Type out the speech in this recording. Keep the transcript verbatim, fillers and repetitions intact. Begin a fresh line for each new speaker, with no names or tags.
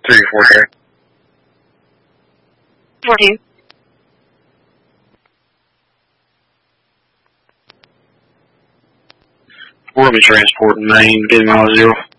Three or four track.
Four two.
We'll be transporting Maine, getting all zero.